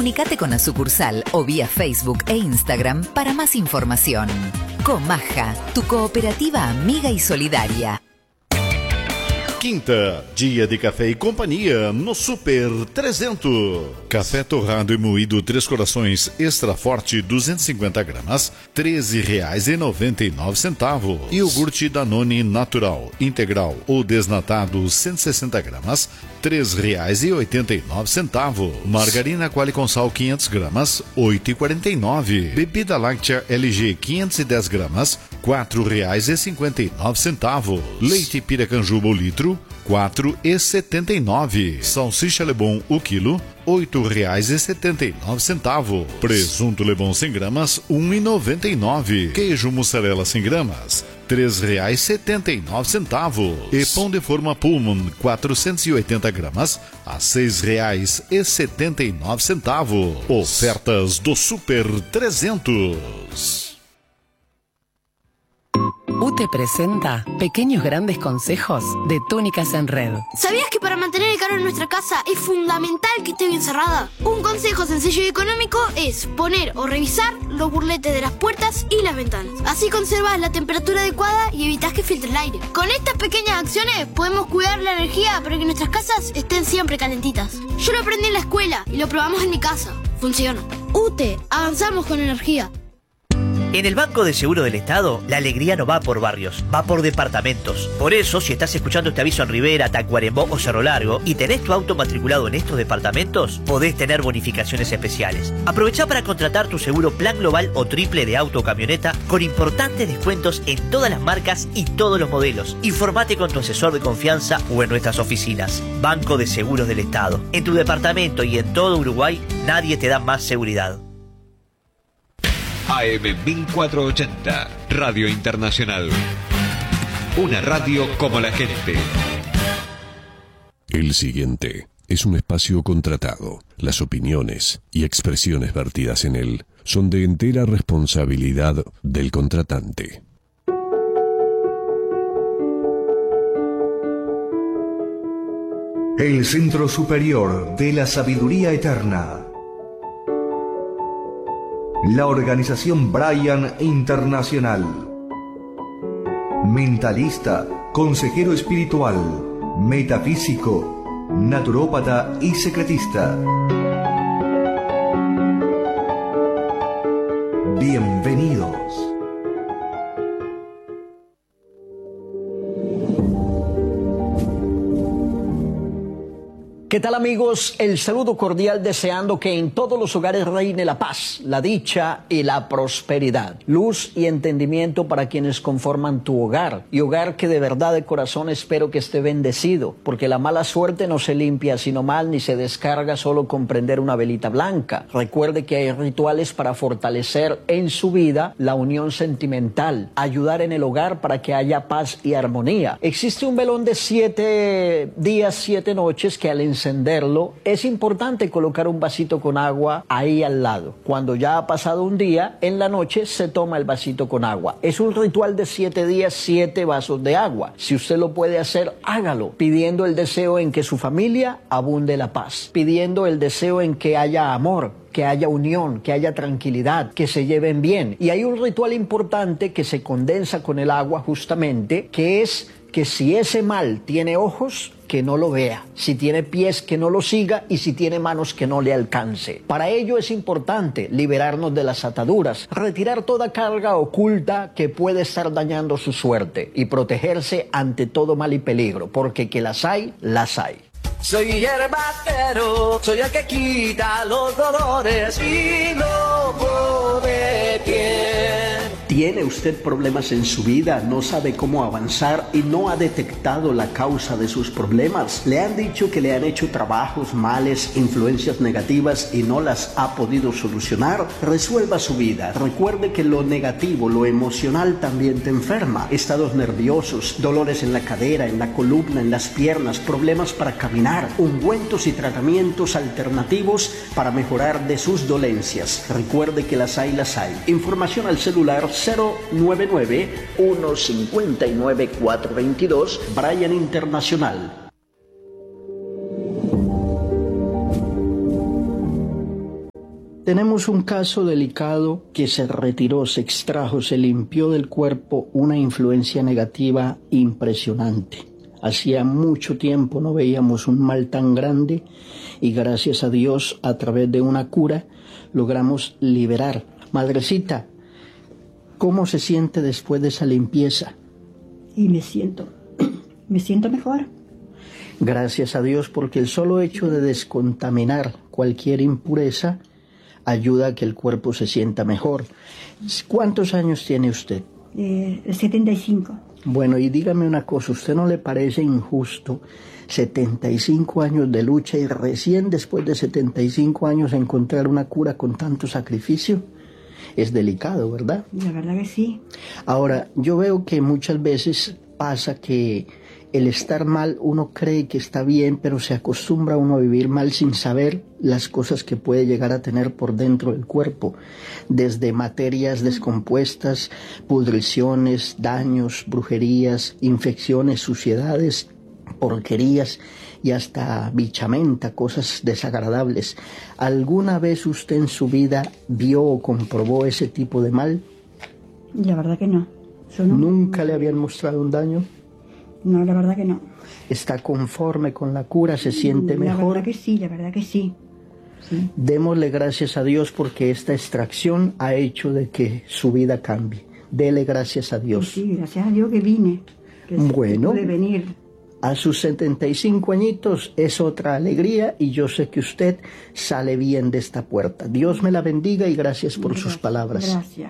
Comunicate con la sucursal o vía Facebook e Instagram para más información. Comaja, tu cooperativa amiga e solidária. Quinta, dia de café e companhia no Super 300. Café torrado e moído Três Corações extra forte 250 gramas, R$13,99. Iogurte Danone natural, integral ou desnatado 160 gramas, R$3,89. Margarina Qualy com sal 500 gramas, R$8,49. Bebida láctea LG 510 gramas, R$4,59. Leite Piracanjuba o litro, R$4,79. Salsicha Lebon o quilo, R$8,79. Presunto Lebon 100 gramas, R$1,99. Queijo mussarela 100 gramas, R$3,79. E pão de forma Pullman 480 gramas a R$6,79. Ofertas do Super 300. UTE presenta Pequeños Grandes Consejos de Túnicas en Red. ¿Sabías que para mantener el calor en nuestra casa es fundamental que esté bien cerrada? Un consejo sencillo y económico es poner o revisar los burletes de las puertas y las ventanas. Así conservas la temperatura adecuada y evitas que filtre el aire. Con estas pequeñas acciones podemos cuidar la energía para que nuestras casas estén siempre calentitas. Yo lo aprendí en la escuela y lo probamos en mi casa. Funciona. UTE, avanzamos con energía. En el Banco de Seguro del Estado, la alegría no va por barrios, va por departamentos. Por eso, si estás escuchando este aviso en Rivera, Tacuarembó o Cerro Largo y tenés tu auto matriculado en estos departamentos, podés tener bonificaciones especiales. Aprovechá para contratar tu seguro plan global o triple de auto o camioneta con importantes descuentos en todas las marcas y todos los modelos. Informate con tu asesor de confianza o en nuestras oficinas. Banco de Seguros del Estado. En tu departamento y en todo Uruguay, nadie te da más seguridad. AM 1480, Radio Internacional. Una radio como la gente. El siguiente es un espacio contratado. Las opiniones y expresiones vertidas en él son de entera responsabilidad del contratante. El Centro Superior de la Sabiduría Eterna. La organización Brian Internacional. Mentalista, consejero espiritual, metafísico, naturópata y secretista. Bienvenidos. ¿Qué tal, amigos? El saludo cordial, deseando que en todos los hogares reine la paz, la dicha y la prosperidad. Luz y entendimiento para quienes conforman tu hogar. Y hogar que de verdad de corazón espero que esté bendecido, porque la mala suerte no se limpia sino mal, ni se descarga solo con prender una velita blanca. Recuerde que hay rituales para fortalecer en su vida la unión sentimental, ayudar en el hogar para que haya paz y armonía. Existe un velón de 7 días, 7 noches que al encenderlo, es importante colocar un vasito con agua ahí al lado. Cuando ya ha pasado un día, en la noche se toma el vasito con agua. Es un ritual de 7 días, 7 vasos de agua. Si usted lo puede hacer, hágalo, pidiendo el deseo en que su familia abunde la paz, pidiendo el deseo en que haya amor, que haya unión, que haya tranquilidad, que se lleven bien. Y hay un ritual importante que se condensa con el agua justamente, que es que si ese mal tiene ojos, que no lo vea, si tiene pies, que no lo siga, y si tiene manos, que no le alcance. Para ello es importante liberarnos de las ataduras, retirar toda carga oculta que puede estar dañando su suerte y protegerse ante todo mal y peligro, porque que las hay, las hay. Soy hierbacero, soy el que quita los dolores y lo pone bien. ¿Tiene usted problemas en su vida? ¿No sabe cómo avanzar y no ha detectado la causa de sus problemas? ¿Le han dicho que le han hecho trabajos, males, influencias negativas y no las ha podido solucionar? Resuelva su vida. Recuerde que lo negativo, lo emocional también te enferma. Estados nerviosos, dolores en la cadera, en la columna, en las piernas, problemas para caminar, ungüentos y tratamientos alternativos para mejorar de sus dolencias. Recuerde que las hay, las hay. Información al celular 099-159-422, Brian Internacional. Tenemos un caso delicado que se retiró, se extrajo, se limpió del cuerpo una influencia negativa impresionante. Hacía mucho tiempo no veíamos un mal tan grande y gracias a Dios, a través de una cura, logramos liberar. Madrecita, ¿cómo se siente después de esa limpieza? Y me siento mejor. Gracias a Dios, porque el solo hecho de descontaminar cualquier impureza ayuda a que el cuerpo se sienta mejor. ¿Cuántos años tiene usted? 75. Bueno, y dígame una cosa, ¿usted no le parece injusto 75 años de lucha y recién después de 75 años encontrar una cura con tanto sacrificio? Es delicado, ¿verdad? La verdad que sí. Ahora, yo veo que muchas veces pasa que el estar mal, uno cree que está bien, pero se acostumbra uno a vivir mal sin saber las cosas que puede llegar a tener por dentro del cuerpo, desde materias descompuestas, pudriciones, daños, brujerías, infecciones, suciedades, porquerías y hasta bichamenta, cosas desagradables. ¿Alguna vez usted en su vida vio o comprobó ese tipo de mal? La verdad que no. ¿Nunca le habían mostrado un daño? No, la verdad que no. ¿Está conforme con la cura? ¿Se siente mejor? La verdad que sí, la verdad que sí. Sí. Démosle gracias a Dios porque esta extracción ha hecho de que su vida cambie. Dele gracias a Dios. Sí, gracias a Dios que vine. Bueno, pude venir. A sus 75 añitos es otra alegría y yo sé que usted sale bien de esta puerta. Dios me la bendiga y gracias por sus palabras. Gracias.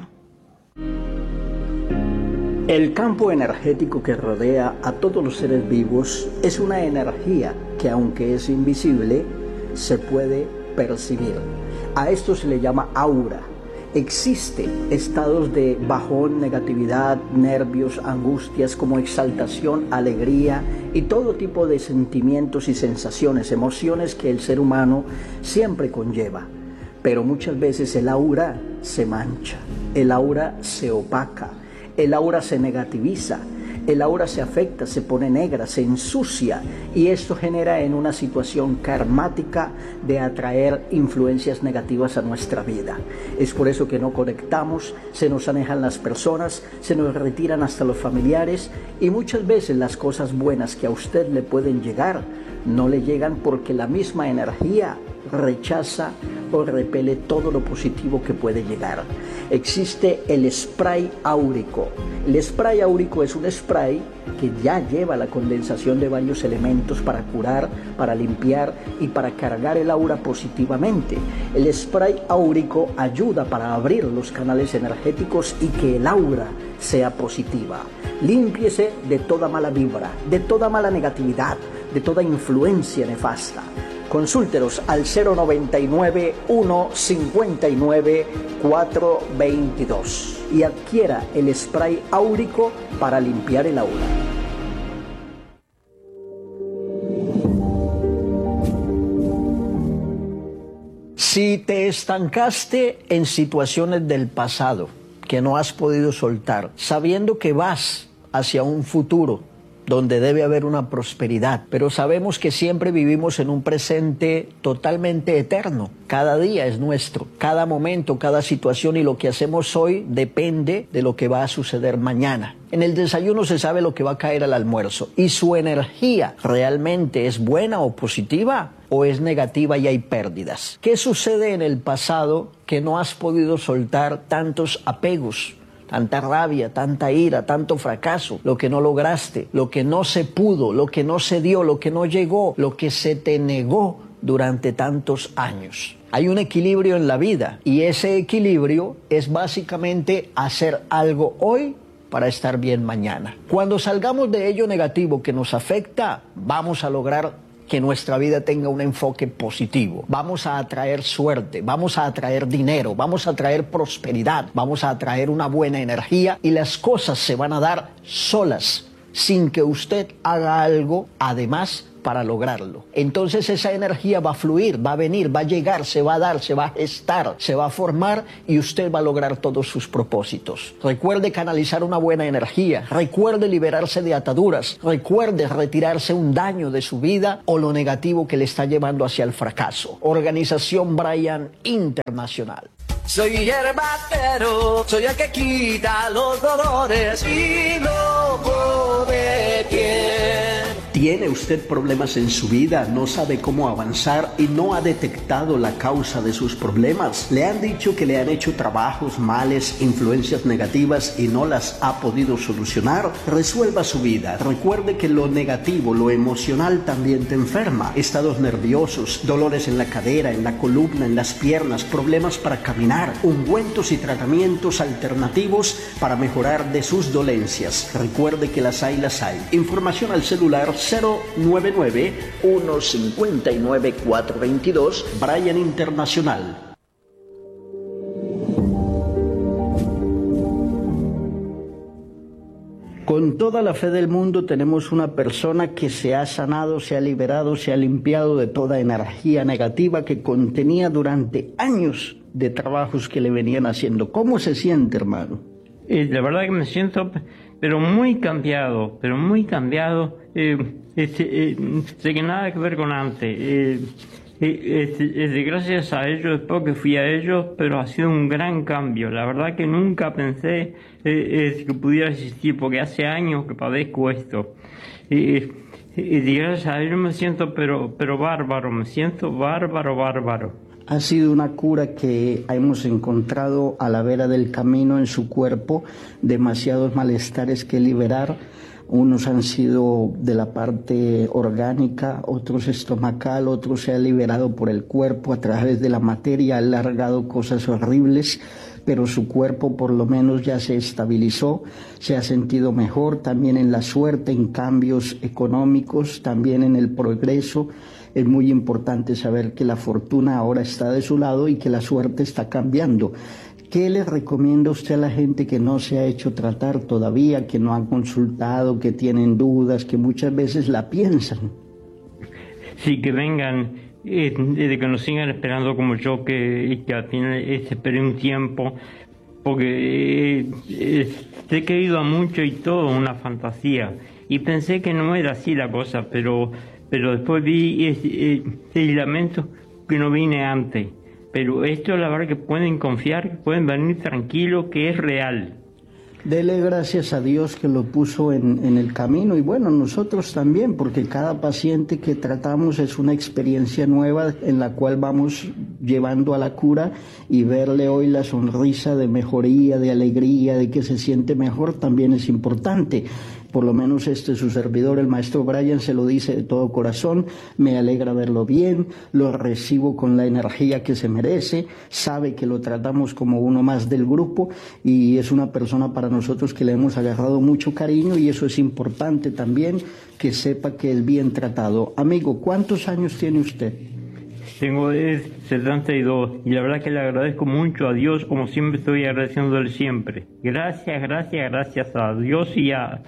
El campo energético que rodea a todos los seres vivos es una energía que, aunque es invisible, se puede percibir. A esto se le llama aura. Existen estados de bajón, negatividad, nervios, angustias, como exaltación, alegría y todo tipo de sentimientos y sensaciones, emociones que el ser humano siempre conlleva. Pero muchas veces el aura se mancha, el aura se opaca, el aura se negativiza, el aura se afecta, se pone negra, se ensucia y esto genera en una situación karmática de atraer influencias negativas a nuestra vida. Es por eso que no conectamos, se nos alejan las personas, se nos retiran hasta los familiares y muchas veces las cosas buenas que a usted le pueden llegar no le llegan porque la misma energía rechaza o repele todo lo positivo que puede llegar. Existe el spray áurico. El spray áurico es un spray que ya lleva la condensación de varios elementos para curar, para limpiar y para cargar el aura positivamente. El spray áurico ayuda para abrir los canales energéticos y que el aura sea positiva. Límpiese de toda mala vibra, de toda mala negatividad, de toda influencia nefasta. Consúltenos al 099-159-422 y adquiera el spray áurico para limpiar el aura. Si te estancaste en situaciones del pasado que no has podido soltar, sabiendo que vas hacia un futuro donde debe haber una prosperidad, pero sabemos que siempre vivimos en un presente totalmente eterno. Cada día es nuestro, cada momento, cada situación y lo que hacemos hoy depende de lo que va a suceder mañana. En el desayuno se sabe lo que va a caer al almuerzo y su energía realmente es buena o positiva o es negativa y hay pérdidas. ¿Qué sucede en el pasado que no has podido soltar tantos apegos? Tanta rabia, tanta ira, tanto fracaso, lo que no lograste, lo que no se pudo, lo que no se dio, lo que no llegó, lo que se te negó durante tantos años. Hay un equilibrio en la vida y ese equilibrio es básicamente hacer algo hoy para estar bien mañana. Cuando salgamos de ello negativo que nos afecta, vamos a lograr que nuestra vida tenga un enfoque positivo. Vamos a atraer suerte, vamos a atraer dinero, vamos a atraer prosperidad, vamos a atraer una buena energía y las cosas se van a dar solas, sin que usted haga algo, además para lograrlo. Entonces esa energía va a fluir, va a venir, va a llegar, se va a dar, se va a gestar, se va a formar y usted va a lograr todos sus propósitos. Recuerde canalizar una buena energía, recuerde liberarse de ataduras, recuerde retirarse un daño de su vida o lo negativo que le está llevando hacia el fracaso. Organización Brian Internacional. Soy hierbatero, soy el que quita los dolores y loco de piel. ¿Tiene usted problemas en su vida? ¿No sabe cómo avanzar y no ha detectado la causa de sus problemas? ¿Le han dicho que le han hecho trabajos, males, influencias negativas y no las ha podido solucionar? Resuelva su vida. Recuerde que lo negativo, lo emocional también te enferma. Estados nerviosos, dolores en la cadera, en la columna, en las piernas, problemas para caminar, ungüentos y tratamientos alternativos para mejorar de sus dolencias. Recuerde que las hay. Información al celular 099-159-422, Brian Internacional. Con toda la fe del mundo tenemos una persona que se ha sanado, se ha liberado, se ha limpiado de toda energía negativa que contenía durante años de trabajos que le venían haciendo. ¿Cómo se siente, hermano? La verdad que me siento pero muy cambiado, sé que nada que ver con antes. Gracias a ellos, después que fui a ellos, pero ha sido un gran cambio. La verdad que nunca pensé que pudiera existir, porque hace años que padezco esto. Gracias a ellos me siento pero bárbaro, bárbaro. Ha sido una cura que hemos encontrado a la vera del camino en su cuerpo, demasiados malestares que liberar. Unos han sido de la parte orgánica, otros estomacal, otros se ha liberado por el cuerpo a través de la materia, ha alargado cosas horribles, pero su cuerpo por lo menos ya se estabilizó, se ha sentido mejor, también en la suerte, en cambios económicos, también en el progreso. Es muy importante saber que la fortuna ahora está de su lado y que la suerte está cambiando. ¿Qué le recomienda usted a la gente que no se ha hecho tratar todavía, que no han consultado, que tienen dudas, que muchas veces la piensan? Sí, que vengan, de que nos sigan esperando como yo, que al final espere un tiempo, porque sé que he ido a mucho y todo una fantasía, y pensé que no era así la cosa, pero después vi y lamento que no vine antes. Pero esto la verdad que pueden confiar, que pueden venir tranquilos, que es real. Dele gracias a Dios que lo puso en el camino y bueno, nosotros también, porque cada paciente que tratamos es una experiencia nueva en la cual vamos llevando a la cura y verle hoy la sonrisa de mejoría, de alegría, de que se siente mejor también es importante. Por lo menos su servidor, el maestro Brian, se lo dice de todo corazón, me alegra verlo bien, lo recibo con la energía que se merece, sabe que lo tratamos como uno más del grupo y es una persona para nosotros que le hemos agarrado mucho cariño y eso es importante también, que sepa que es bien tratado. Amigo, ¿cuántos años tiene usted? Tengo 72 y la verdad que le agradezco mucho a Dios, como siempre estoy agradeciéndole siempre. Gracias a Dios y a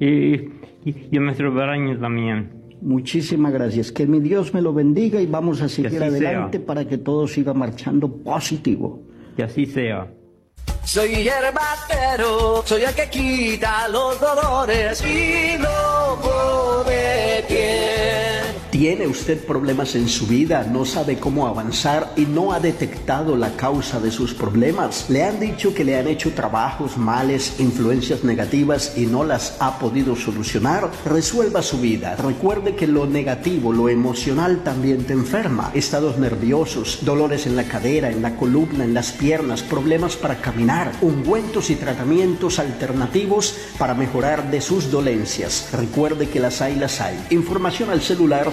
nuestro Brian también. Muchísimas gracias. Que mi Dios me lo bendiga y vamos a seguir adelante para que todo siga marchando positivo. Que así sea. Soy hierbatero, soy el que quita los dolores y loco de piel. ¿Tiene usted problemas en su vida? ¿No sabe cómo avanzar y no ha detectado la causa de sus problemas? ¿Le han dicho que le han hecho trabajos, males, influencias negativas y no las ha podido solucionar? Resuelva su vida. Recuerde que lo negativo, lo emocional también te enferma. Estados nerviosos, dolores en la cadera, en la columna, en las piernas, problemas para caminar, ungüentos y tratamientos alternativos para mejorar de sus dolencias. Recuerde que las hay. Información al celular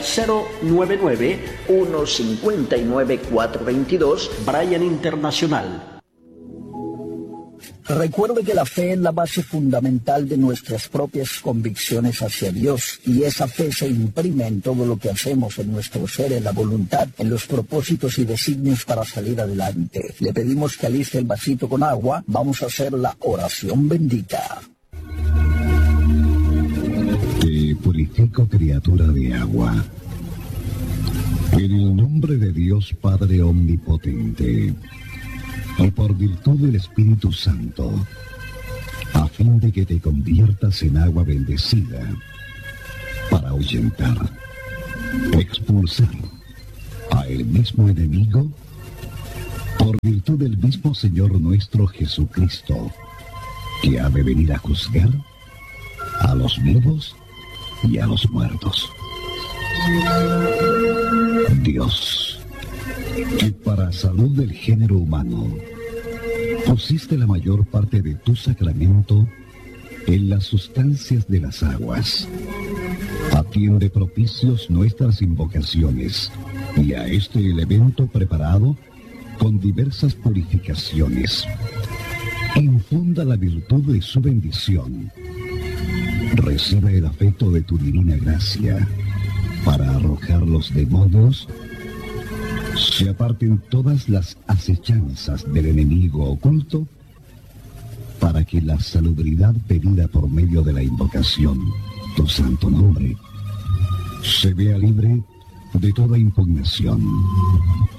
099-159-422, Brian Internacional. Recuerde que la fe es la base fundamental de nuestras propias convicciones hacia Dios y esa fe se imprime en todo lo que hacemos, en nuestro ser, en la voluntad, en los propósitos y designios para salir adelante. Le pedimos que aliste el vasito con agua, vamos a hacer la oración bendita. Te purifica purifico, criatura de agua. En el nombre de Dios Padre Omnipotente, y por virtud del Espíritu Santo, a fin de que te conviertas en agua bendecida, para ahuyentar, expulsar a el mismo enemigo, por virtud del mismo Señor nuestro Jesucristo, que ha de venir a juzgar a los vivos y a los muertos. Dios, que para salud del género humano pusiste la mayor parte de tu sacramento en las sustancias de las aguas, atiende propicios nuestras invocaciones y a este elemento preparado con diversas purificaciones. Infunda la virtud de su bendición. Recibe el afecto de tu divina gracia para arrojar los demonios, se aparten todas las acechanzas del enemigo oculto, para que la salubridad pedida por medio de la invocación, tu santo nombre, se vea libre de toda impugnación,